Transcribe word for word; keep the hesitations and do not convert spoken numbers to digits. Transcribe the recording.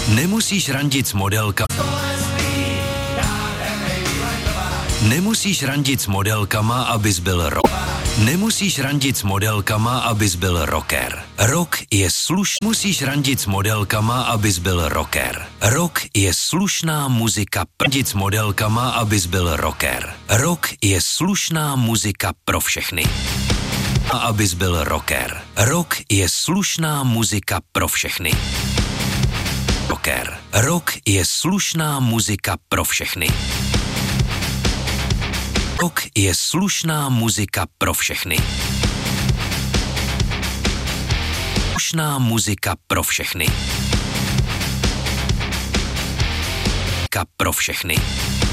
Nemusíš randit s modelka. Nemusíš randit s modelkama, abys byl rock. Nemusíš randit s modelkama, abys byl rocker. Rock je sluš... Musíš randit s modelkama, abys byl rocker. Rock je slušná muzika. Randit s modelkama, abys byl rocker. Rock je slušná muzika pro všechny. A abys byl rocker. Rock je slušná muzika pro všechny. Rocker. Rock je slušná muzika pro všechny. Rock je slušná muzika pro všechny. Slušná muzika pro všechny. Pro všechny.